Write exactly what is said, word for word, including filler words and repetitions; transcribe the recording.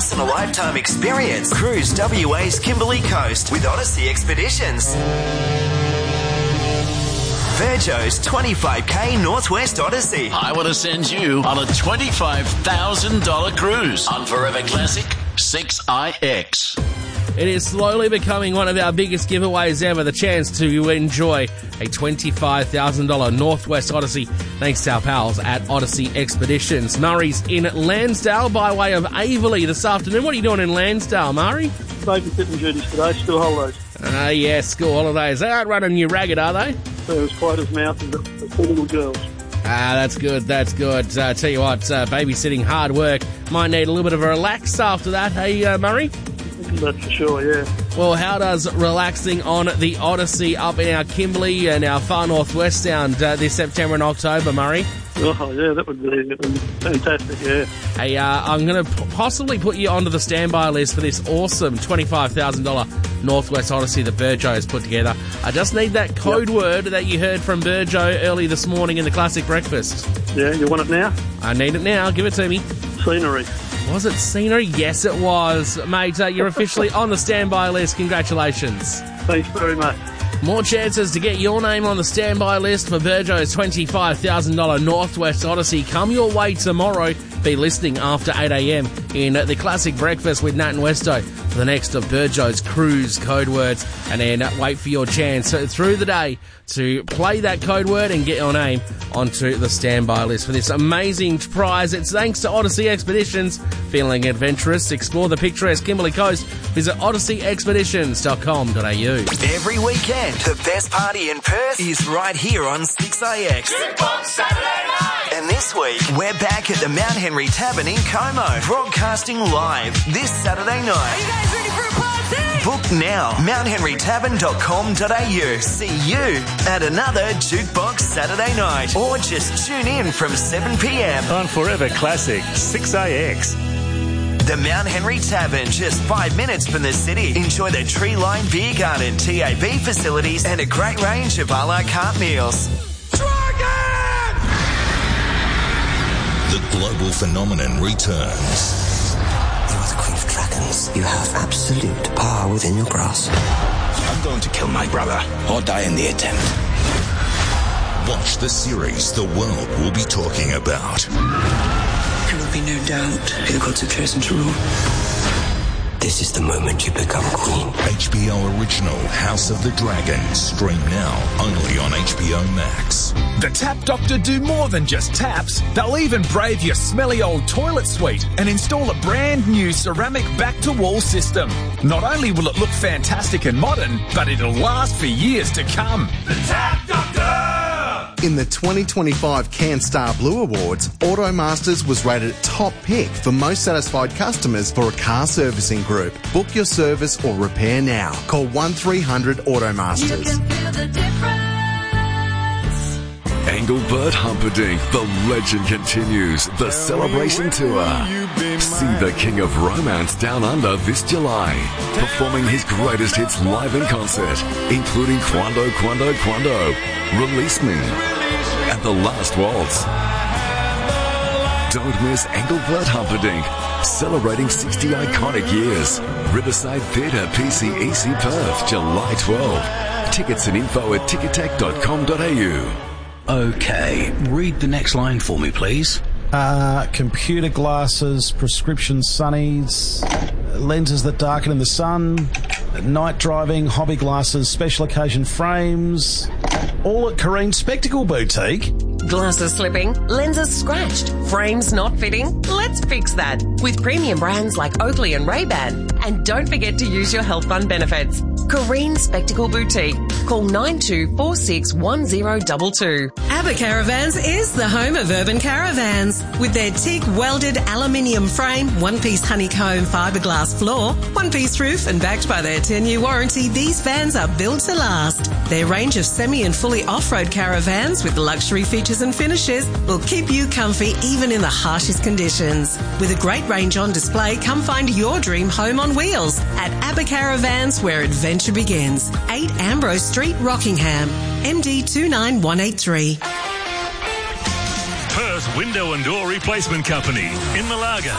once-in-a-lifetime experience. Cruise W A's Kimberley Coast with Odyssey Expeditions. Virgo's twenty-five K Northwest Odyssey. I want to send you on a twenty-five thousand dollars cruise on Forever Classic six I X. It is slowly becoming one of our biggest giveaways ever, the chance to enjoy a twenty-five thousand dollars Northwest Odyssey thanks to our pals at Odyssey Expeditions. Murray's in Lansdale by way of Averley this afternoon. What are you doing in Lansdale, Murray? Babysitting duties today, school holidays. Ah, uh, yeah, school holidays. They aren't running you ragged, are they? They're as quiet as mouth as the four little girls. Ah, that's good, that's good. Uh, tell you what, uh, babysitting, hard work. Might need a little bit of a relax after that, hey, uh, Murray? That's for sure, yeah. Well, how does relaxing on the Odyssey up in our Kimberley and our far northwest sound uh, this September and October, Murray? Oh, yeah, that would be fantastic, yeah. Hey, uh, I'm going to p- possibly put you onto the standby list for this awesome twenty-five thousand dollars Northwest Odyssey that Burjo has put together. I just need that code yep. word that you heard from Burjo early this morning in the Classic Breakfast. Yeah, you want it now? I need it now. Give it to me. Scenery. Was it scenery? Yes, it was. Mate, uh, you're officially on the standby list. Congratulations. Thanks very much. More chances to get your name on the standby list for Burjo's twenty-five thousand dollars Northwest Odyssey come your way tomorrow. Be listening after eight a.m. in the Classic Breakfast with Nat and Westo for the next of Burjo's cruise code words. And then wait for your chance through the day to play that code word and get your name onto the standby list for this amazing prize. It's thanks to Odyssey Expeditions. Feeling adventurous? Explore the picturesque Kimberley Coast. Visit odyssey expeditions dot com dot a u. Every weekend, the best party in Perth is right here on six I X. Jukebox Saturday night! And this week, we're back at the Mount Henry Tavern in Como, broadcasting live this Saturday night. Are you guys ready for a party? Book now, mount henry tavern dot com dot a u. See you at another Jukebox Saturday night. Or just tune in from seven p.m. on Forever Classic six I X. The Mount Henry Tavern, just five minutes from the city. Enjoy the tree-lined beer garden, T A B facilities, and a great range of a la carte meals. Dragon! The global phenomenon returns. You are the Queen of Dragons. You have absolute power within your grasp. I'm going to kill my brother or die in the attempt. Watch the series the world will be talking about. There will be no doubt who the gods have chosen to rule. This is the moment you become queen. H B O original House of the Dragon. Stream now only on H B O Max. The Tap Doctor do more than just taps. They'll even brave your smelly old toilet suite and install a brand new ceramic back-to-wall system. Not only will it look fantastic and modern, but it'll last for years to come. The Tap Doctor! In the twenty twenty-five CanStar Blue Awards, Automasters was rated top pick for most satisfied customers for a car servicing group. Book your service or repair now. Call one three hundred Automasters. You can feel the difference. Engelbert Humperdinck, the legend continues. The Celebration Tour. See the King of Romance Down Under this July, performing his greatest hits live in concert, including Quando, Quando, Quando, Release Me, and The Last Waltz. Don't miss Engelbert Humperdinck, celebrating sixty iconic years. Riverside Theatre, P C E C Perth, July twelfth. Tickets and info at ticketek dot com dot a u. Okay, read the next line for me, please. Uh, computer glasses, prescription sunnies, lenses that darken in the sun, night driving, hobby glasses, special occasion frames, all at Careen Spectacle Boutique. Glasses slipping, lenses scratched, frames not fitting? Let's fix that with premium brands like Oakley and Ray-Ban. And don't forget to use your health fund benefits. Careen Spectacle Boutique. Call nine two four six one zero two two. ABBA Caravans is the home of urban caravans. With their teak welded aluminium frame, one-piece honeycomb fiberglass floor, one-piece roof, and backed by their ten-year warranty, these vans are built to last. Their range of semi and fully off-road caravans with luxury features and finishes will keep you comfy even in the harshest conditions. With a great range on display, come find your dream home on wheels at ABBA Caravans, where adventure begins. eight Ambrose Street, Rockingham, M D two nine one eight three. Perth Window and Door Replacement Company in Malaga.